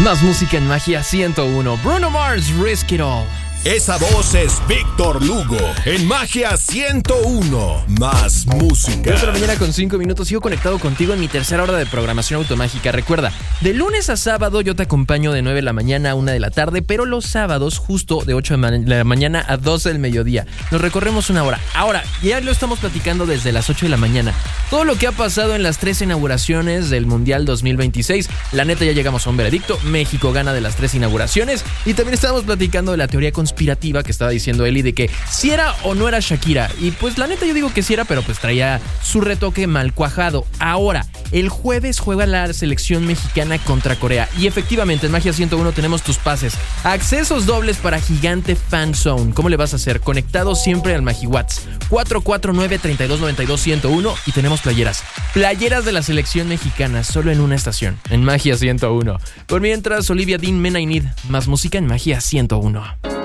Más música en Magia 101. Bruno Mars, Risk It All. Esa voz es Víctor Lugo en Magia 101. Más música. 2 de la mañana con 5 minutos. Sigo conectado contigo en mi tercera hora de programación automágica. Recuerda, de lunes a sábado yo te acompaño de 9 de la mañana a 1 de la tarde, pero los sábados justo de 8 de la mañana a 12 del mediodía. Nos recorremos una hora. Ahora, ya lo estamos platicando desde las 8 de la mañana. Todo lo que ha pasado en las 3 inauguraciones del Mundial 2026. La neta, ya llegamos a un veredicto. México gana de las 3 inauguraciones. Y también estábamos platicando de la teoría conspirativa que estaba diciendo Eli de que si era o no era Shakira. Y pues la neta yo digo que sí era, pero pues traía su retoque mal cuajado. Ahora, el jueves juega la selección mexicana contra Corea. Y efectivamente, en Magia 101 tenemos tus pases. Accesos dobles para Gigante Fan Zone. ¿Cómo le vas a hacer? Conectado siempre al MagiWatts 449-3292-101. Y tenemos playeras. Playeras de la selección mexicana, solo en una estación, en Magia 101. Por mientras, Olivia Dean, Men I Need. Más música en Magia 101.